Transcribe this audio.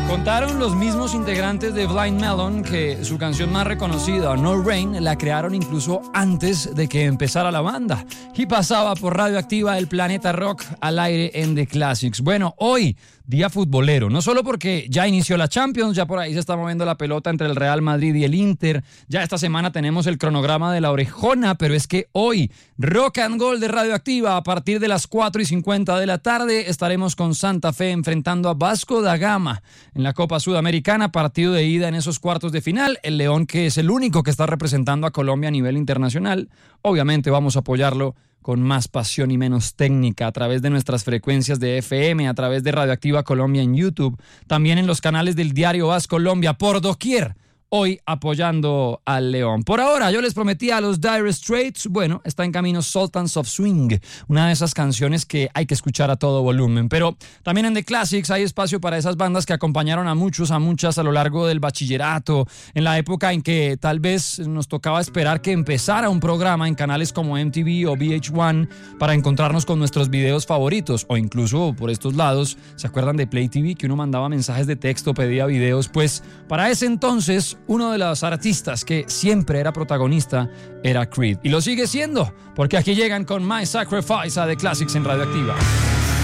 Contaron los mismos integrantes de Blind Melon que su canción más reconocida, No Rain, la crearon incluso antes de que empezara la banda y pasaba por Radioactiva el Planeta Rock al aire en The Classics. Bueno, hoy día futbolero, no solo porque ya inició la Champions, ya por ahí se está moviendo la pelota entre el Real Madrid y el Inter, ya esta semana tenemos el cronograma de la orejona, pero es que hoy, Rock and Gold de Radioactiva, a partir de las 4:50 de la tarde, estaremos con Santa Fe enfrentando a Vasco da Gama en la Copa Sudamericana, partido de ida en esos cuartos de final, el León que es el único que está representando a Colombia a nivel internacional, obviamente vamos a apoyarlo con más pasión y menos técnica a través de nuestras frecuencias de FM, a través de Radioactiva Colombia en YouTube, también en los canales del Diario Vas Colombia, por doquier, hoy apoyando al León. Por ahora, yo les prometí a los Dire Straits, bueno, está en camino Sultans of Swing, una de esas canciones que hay que escuchar a todo volumen, pero también en The Classics hay espacio para esas bandas que acompañaron a muchos, a muchas a lo largo del bachillerato, en la época en que tal vez nos tocaba esperar que empezara un programa en canales como MTV o VH1 para encontrarnos con nuestros videos favoritos, o incluso por estos lados, ¿se acuerdan de Play TV? Que uno mandaba mensajes de texto, pedía videos, pues para ese entonces uno de los artistas que siempre era protagonista era Creed. Y lo sigue siendo, porque aquí llegan con My Sacrifice a The Classics en Radioactiva.